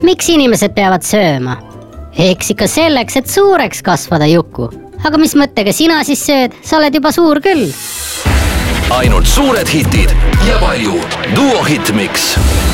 Miks inimesed peavad sööma? Eks ikka selleks, et suureks kasvada, Juku. Aga mis mõttega sina siis sööd? Sa oled juba suur küll. Ainult suured hitid ja palju Duo Hitmix.